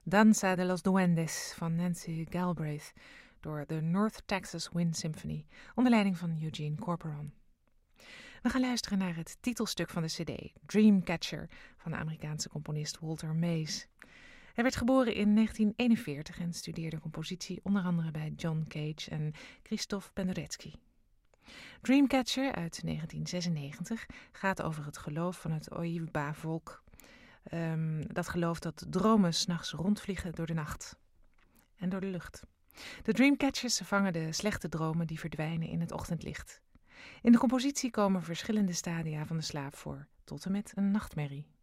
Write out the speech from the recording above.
Danza de los Duendes van Nancy Galbraith door de North Texas Wind Symphony onder leiding van Eugene Corporon. We gaan luisteren naar het titelstuk van de cd, Dreamcatcher, van de Amerikaanse componist Walter Mays. Hij werd geboren in 1941 en studeerde compositie onder andere bij John Cage en Krzysztof Penderecki. Dreamcatcher uit 1996 gaat over het geloof van het Oiba-volk. Dat gelooft dat dromen 's nachts rondvliegen door de nacht en door de lucht. De Dreamcatchers vangen de slechte dromen die verdwijnen in het ochtendlicht. In de compositie komen verschillende stadia van de slaap voor, tot en met een nachtmerrie.